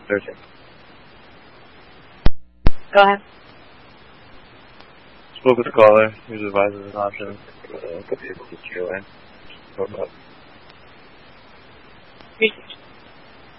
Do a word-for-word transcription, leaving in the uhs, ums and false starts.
searching. Go ahead. Spoke with the caller. He was advising an option. Uh, go to the lane. What about?